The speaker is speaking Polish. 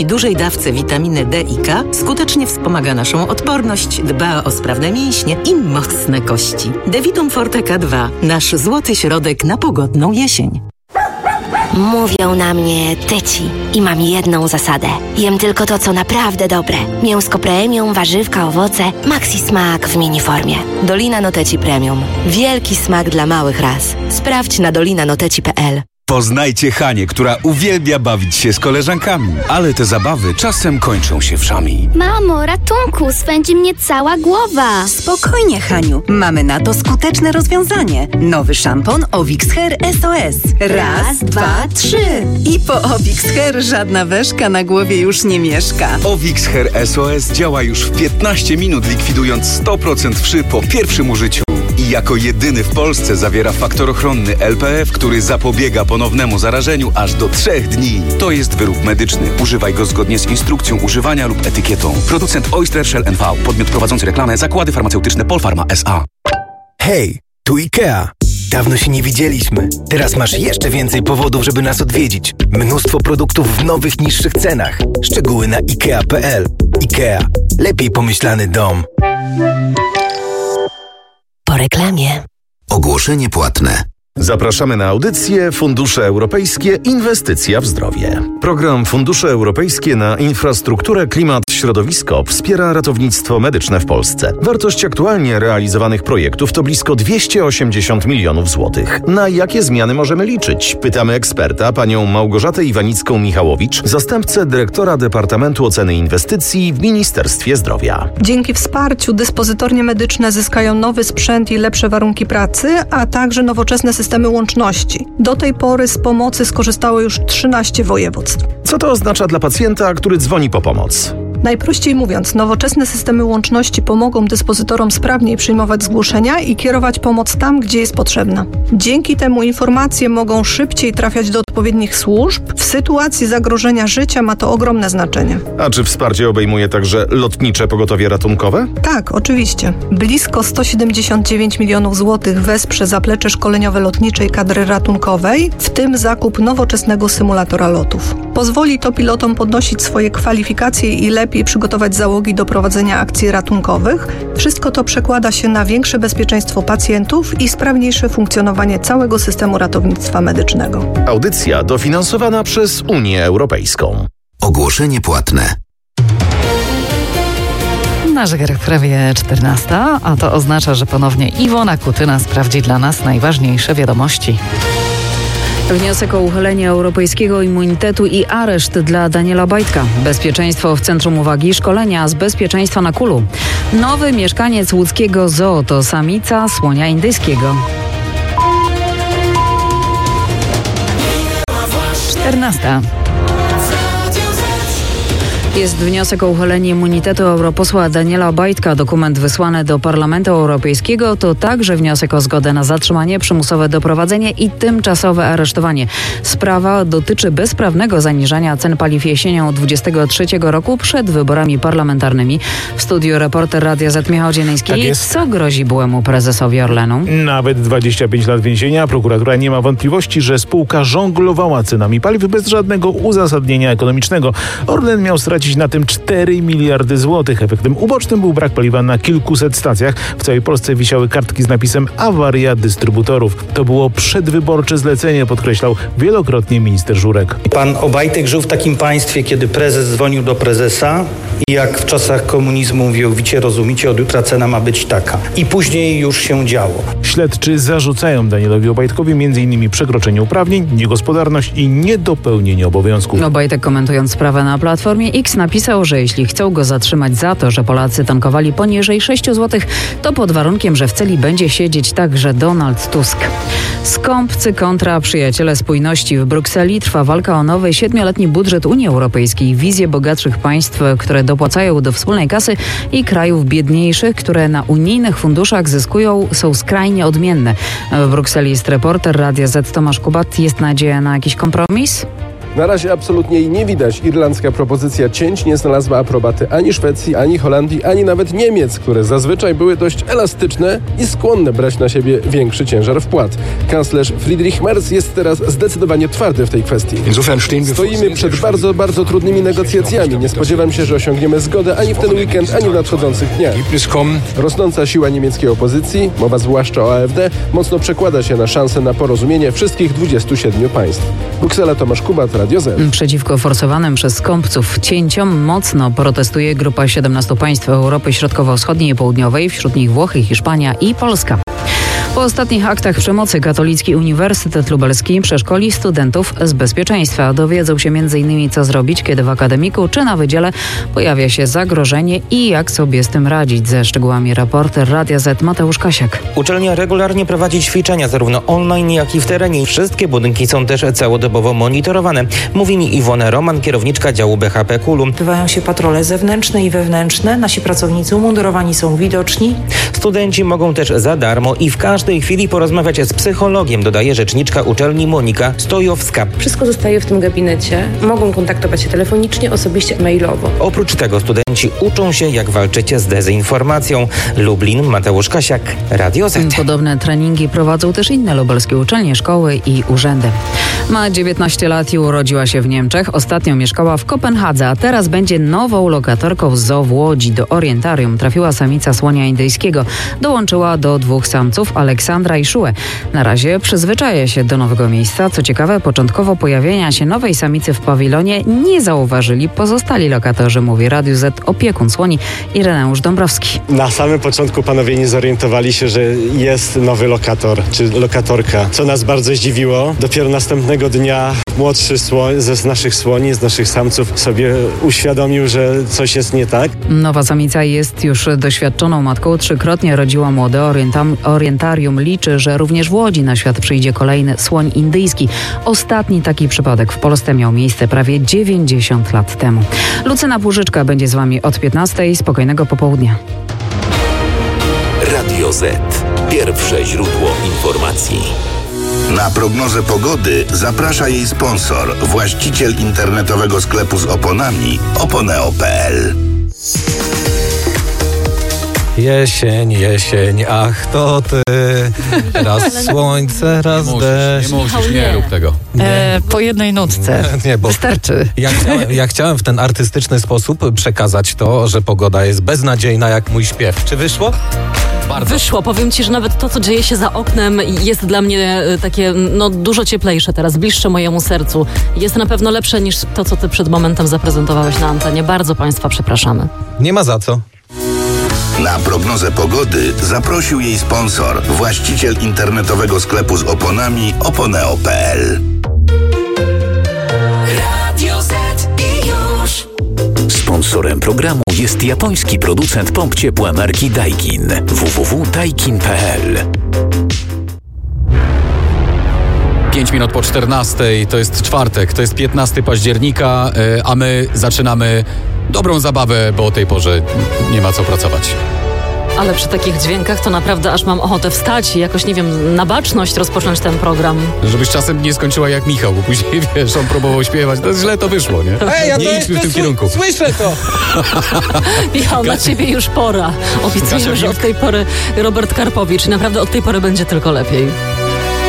dużej dawce witaminy D i K skutecznie wspomaga naszą odporność, dba o sprawne mięśnie i mocne kości. Devitum Forte K2. Nasz złoty środek na pogodną jesień. Mówią na mnie tyci i mam jedną zasadę. Jem tylko to, co naprawdę dobre. Mięsko premium, warzywka, owoce, Maxi Smak w miniformie. Dolina Noteci Premium. Wielki smak dla małych ras. Sprawdź na dolinanoteci.pl. Poznajcie Hanię, która uwielbia bawić się z koleżankami, ale te zabawy czasem kończą się wszami. Mamo, ratunku, swędzi mnie cała głowa. Spokojnie, Haniu. Mamy na to skuteczne rozwiązanie. Nowy szampon Ovix Hair SOS. Raz, dwa, trzy. I po Ovix Hair żadna weszka na głowie już nie mieszka. Ovix Hair SOS działa już w 15 minut, likwidując 100% wszy po pierwszym użyciu. I jako jedyny w Polsce zawiera faktor ochronny LPF, który zapobiega ponownemu zarażeniu aż do 3 dni. To jest wyrób medyczny. Używaj go zgodnie z instrukcją używania lub etykietą. Producent Oyster Shell N.V. Podmiot prowadzący reklamę Zakłady Farmaceutyczne Polpharma S.A. Hej, tu IKEA. Dawno się nie widzieliśmy. Teraz masz jeszcze więcej powodów, żeby nas odwiedzić. Mnóstwo produktów w nowych, niższych cenach. Szczegóły na ikea.pl. IKEA. Lepiej pomyślany dom. Po reklamie. Ogłoszenie płatne. Zapraszamy na audycję Fundusze Europejskie Inwestycja w zdrowie. Program Fundusze Europejskie na infrastrukturę, klimat, środowisko wspiera ratownictwo medyczne w Polsce. Wartość aktualnie realizowanych projektów to blisko 280 milionów złotych. Na jakie zmiany możemy liczyć? Pytamy eksperta, panią Małgorzatę Iwanicką-Michałowicz, zastępcę dyrektora Departamentu Oceny Inwestycji w Ministerstwie Zdrowia. Dzięki wsparciu dyspozytornie medyczne zyskają nowy sprzęt i lepsze warunki pracy, a także nowoczesne systemy łączności. Do tej pory z pomocy skorzystało już 13 województw. Co to oznacza dla pacjenta, który dzwoni po pomoc? Najprościej mówiąc, nowoczesne systemy łączności pomogą dyspozytorom sprawniej przyjmować zgłoszenia i kierować pomoc tam, gdzie jest potrzebna. Dzięki temu informacje mogą szybciej trafiać do odpowiednich służb. W sytuacji zagrożenia życia ma to ogromne znaczenie. A czy wsparcie obejmuje także lotnicze pogotowie ratunkowe? Tak, oczywiście. Blisko 179 milionów złotych wesprze zaplecze szkoleniowe lotniczej kadry ratunkowej, w tym zakup nowoczesnego symulatora lotów. Pozwoli to pilotom podnosić swoje kwalifikacje i lepiej przygotować załogi do prowadzenia akcji ratunkowych. Wszystko to przekłada się na większe bezpieczeństwo pacjentów i sprawniejsze funkcjonowanie całego systemu ratownictwa medycznego. Audycja dofinansowana przez Unię Europejską. Ogłoszenie płatne. Na zegarach prawie 14, a to oznacza, że ponownie Iwona Kutyna sprawdzi dla nas najważniejsze wiadomości. Wniosek o uchylenie europejskiego immunitetu i areszt dla Daniela Obajtka. Bezpieczeństwo w centrum uwagi, szkolenia z bezpieczeństwa na Kulu. Nowy mieszkaniec łódzkiego zoo to samica słonia indyjskiego. 14. Jest wniosek o uchylenie immunitetu europosła Daniela Obajtka. Dokument wysłany do Parlamentu Europejskiego to także wniosek o zgodę na zatrzymanie, przymusowe doprowadzenie i tymczasowe aresztowanie. Sprawa dotyczy bezprawnego zaniżania cen paliw jesienią 2023 roku przed wyborami parlamentarnymi. W studiu reporter Radia Z Michał Dzieleński. Tak jest. Co grozi byłemu prezesowi Orlenu? Nawet 25 lat więzienia. Prokuratura nie ma wątpliwości, że spółka żonglowała cenami paliw bez żadnego uzasadnienia ekonomicznego. Orlen miał stracić na tym 4 miliardy złotych. Efektem ubocznym był brak paliwa na kilkuset stacjach. W całej Polsce wisiały kartki z napisem awaria dystrybutorów. To było przedwyborcze zlecenie, podkreślał wielokrotnie minister Żurek. Pan Obajtek żył w takim państwie, kiedy prezes dzwonił do prezesa i jak w czasach komunizmu mówił, wicie, rozumicie, od jutra cena ma być taka. I później już się działo. Śledczy zarzucają Danielowi Obajtkowi m.in. przekroczenie uprawnień, niegospodarność i niedopełnienie obowiązków. Obajtek, komentując sprawę na Platformie X, napisał, że jeśli chcą go zatrzymać za to, że Polacy tankowali poniżej 6 zł, to pod warunkiem, że w celi będzie siedzieć także Donald Tusk. Skąpcy kontra przyjaciele spójności. W Brukseli trwa walka o nowy 7-letni budżet Unii Europejskiej. Wizje bogatszych państw, które dopłacają do wspólnej kasy, i krajów biedniejszych, które na unijnych funduszach zyskują, są skrajnie odmienne. W Brukseli jest reporter Radia Z Tomasz Kubat. Jest nadzieja na jakiś kompromis? Na razie absolutnie jej nie widać. Irlandzka propozycja cięć nie znalazła aprobaty ani Szwecji, ani Holandii, ani nawet Niemiec, które zazwyczaj były dość elastyczne i skłonne brać na siebie większy ciężar wpłat. Kanclerz Friedrich Merz jest teraz zdecydowanie twardy w tej kwestii. Stoimy przed bardzo, bardzo trudnymi negocjacjami. Nie spodziewam się, że osiągniemy zgodę ani w ten weekend, ani w nadchodzących dniach. Rosnąca siła niemieckiej opozycji, mowa zwłaszcza o AfD, mocno przekłada się na szansę na porozumienie wszystkich 27 państw. Bruksela, Tomasz Kubat, Radio Z. Przeciwko forsowanym przez skąpców cięciom mocno protestuje grupa 17 państw Europy Środkowo-Wschodniej i Południowej, wśród nich Włochy, Hiszpania i Polska. Po ostatnich aktach przemocy Katolicki Uniwersytet Lubelski przeszkoli studentów z bezpieczeństwa. Dowiedzą się m.in. co zrobić, kiedy w akademiku czy na wydziale pojawia się zagrożenie i jak sobie z tym radzić. Ze szczegółami reporter Radia Z Mateusz Kasiak. Uczelnia regularnie prowadzi ćwiczenia zarówno online, jak i w terenie. Wszystkie budynki są też całodobowo monitorowane. Mówi mi Iwona Roman, kierowniczka działu BHP KUL-u. Odbywają się patrole zewnętrzne i wewnętrzne. Nasi pracownicy umundurowani są widoczni. Studenci mogą też za darmo i w każdej chwili porozmawiać z psychologiem, dodaje rzeczniczka uczelni Monika Stojowska. Wszystko zostaje w tym gabinecie. Mogą kontaktować się telefonicznie, osobiście, mailowo. Oprócz tego studenci uczą się, jak walczyć z dezinformacją. Lublin, Mateusz Kasiak, Radio Z. Podobne treningi prowadzą też inne lubelskie uczelnie, szkoły i urzędy. Ma 19 lat i urodziła się w Niemczech. Ostatnio mieszkała w Kopenhadze, a teraz będzie nową lokatorką z zoo w Łodzi. Do orientarium trafiła samica słonia indyjskiego. Dołączyła do 2 samców, Aleksandra i Szułę. Na razie przyzwyczaja się do nowego miejsca. Co ciekawe, początkowo pojawienia się nowej samicy w pawilonie nie zauważyli pozostali lokatorzy, mówi Radiu Z opiekun słoni Ireneusz Dąbrowski. Na samym początku panowie nie zorientowali się, że jest nowy lokator czy lokatorka, co nas bardzo zdziwiło. Dopiero następnego dnia młodszy słoń z naszych słoni, z naszych samców sobie uświadomił, że coś jest nie tak. Nowa samica jest już doświadczoną matką. 3-krotnie rodziła młode. Orientarium liczy, że również w Łodzi na świat przyjdzie kolejny słoń indyjski. Ostatni taki przypadek w Polsce miał miejsce prawie 90 lat temu. Lucyna Płużyczka będzie z wami od 15:00. Spokojnego popołudnia. Radio Z. Pierwsze źródło informacji. Na prognozę pogody zaprasza jej sponsor, właściciel internetowego sklepu z oponami oponeo.pl. Jesień, jesień, ach to ty. Raz słońce, raz deszcz. Nie rób tego. Po jednej nutce. Nie, bo wystarczy. Ja chciałem w ten artystyczny sposób przekazać to, że pogoda jest beznadziejna jak mój śpiew. Czy wyszło? Bardzo. Wyszło. Powiem ci, że nawet to, co dzieje się za oknem, jest dla mnie takie dużo cieplejsze teraz, bliższe mojemu sercu. Jest na pewno lepsze niż to, co ty przed momentem zaprezentowałeś na antenie. Bardzo państwa przepraszamy. Nie ma za co. Na prognozę pogody zaprosił jej sponsor, właściciel internetowego sklepu z oponami oponeo.pl. Radio Z i już. Sponsorem programu jest japoński producent pomp ciepła marki Daikin. www.daikin.pl. 5 minut po 14:00, to jest czwartek, to jest 15 października, a my zaczynamy dobrą zabawę, bo o tej porze nie ma co pracować. Ale przy takich dźwiękach to naprawdę aż mam ochotę wstać i jakoś, nie wiem, na baczność rozpocząć ten program. Żebyś czasem nie skończyła jak Michał, bo później, wiesz, on próbował śpiewać, to źle to wyszło, nie? Ej, ja nie idźmy w tym kierunku. Słyszę to! Michał, na ciebie już pora. Obiecujemy, że od tej pory Robert Karpowicz i naprawdę od tej pory będzie tylko lepiej.